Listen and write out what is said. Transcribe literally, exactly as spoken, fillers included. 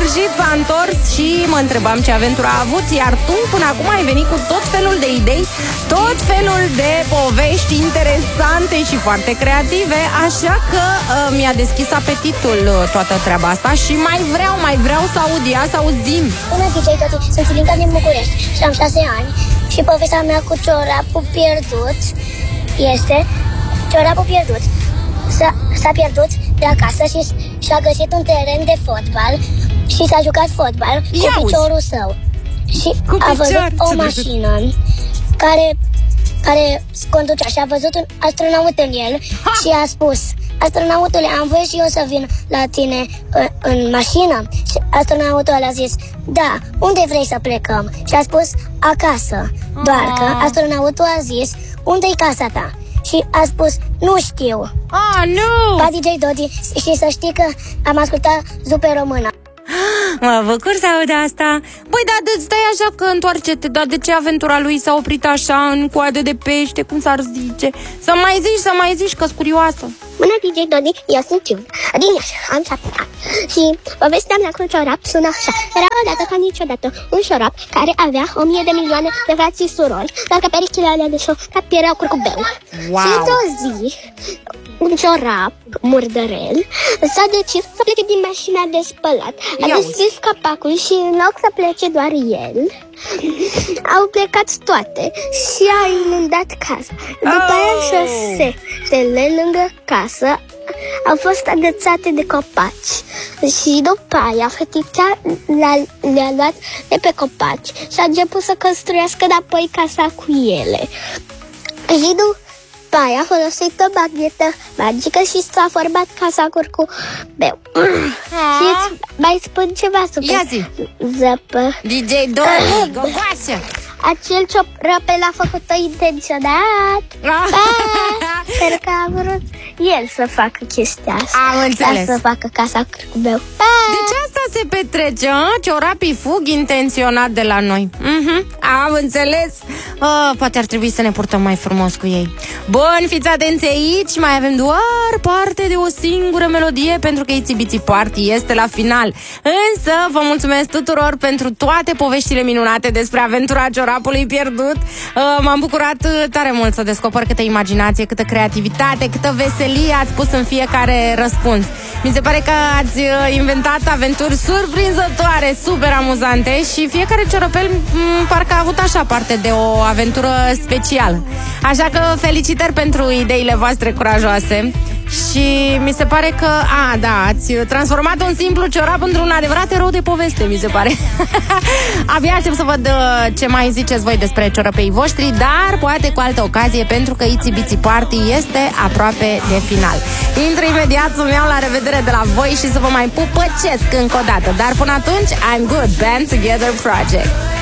sfârșit s-a întors și mă întrebam ce aventură a avut, iar tu până acum ai venit cu tot felul de idei, tot felul de povești interesante și foarte creative, așa că uh, mi-a deschis apetitul uh, toată treaba asta și mai vreau, mai vreau să aud, ia să auzim. Bună, D J Toti, sunt Ilinca din București și am șase ani și povestea mea cu ciorapul pierdut este: ciorapul pierdut s-a, s-a pierdut de acasă și și-a găsit un teren de fotbal și s-a jucat fotbal cu piciorul său. Și cu a văzut picior, o mașină care, care conducea și a văzut un astronaut în el. Ha! Și a spus: astronautule, am voie și eu să vin la tine în, în mașină? Și astronautul a zis: da, unde vrei să plecăm? Și a spus: acasă. Doar că astronautul a zis: unde-i casa ta? Și a spus: nu știu. Ah, nu! Pa, D J Dodi, și să știi că am ascultat Zupe Română. Mă bucur să aud asta. Băi, dar stai așa că întoarce-te. Dar de ce aventura lui s-a oprit așa în coadă de pește, cum s-ar zice? Să mai zici, să mai zici, că-s curioasă. Bună, D J Dodi, eu sunt Ciu din Iași, am șapte ani. Și povestea mea cu ciorap sună așa: era odată ca niciodată un ciorap care avea o mie de milioane de frați și surori, dar că perechile alea de ciorap erau curcubeu. Wow. Și într-o zi, un ciorap murdărel s-a decis să plece din mașina de spălat. A deschis capacul și în loc să plece doar el, au plecat toate și a inundat casa. După oh. aia șosetele lângă casă au fost agățate de copaci. Și după aia fetița le-a, le-a luat de pe copaci și a început să construiască înapoi casa cu ele. Și după aia a folosit o baghetă magică și s-a format casa curcubeu. Și mai spun ceva super zăpă. D J Dodi, gogoasă! Acel ciorapel a făcut-o intenționat. Sper că a vrut el să facă chestia asta. Am înțeles. Să facă casa curcubeu. Deci asta se petrece, a? Ciorapii fug intenționat de la noi. uh-huh. Am înțeles. oh, Poate ar trebui să ne purtăm mai frumos cu ei. Bun, fiți atenți aici. Mai avem doar parte de o singură melodie, pentru că Itsy Bitsy Party este la final. Însă vă mulțumesc tuturor pentru toate poveștile minunate despre aventura ciorapului pierdut. uh, M-am bucurat tare mult să descoper câtă imaginație, câtă creativitate, câtă veselie ați pus în fiecare răspuns. Mi se pare că ați inventat aventuri surprinzătoare, super amuzante și fiecare ciorapel m- parcă a avut așa parte de o aventură specială. Așa că felicitări pentru ideile voastre curajoase. Și mi se pare că, a, da, ați transformat un simplu ciorap într-un adevărat erou de poveste, mi se pare. Abia aștept să văd ce mai ziceți voi despre ciorapei voștri, dar poate cu altă ocazie, pentru că Itsy Bitsy Party este aproape de final. Intru imediat să-mi iau la revedere de la voi și să vă mai pupăcesc încă o dată. Dar până atunci, I'm Good Band Together Project.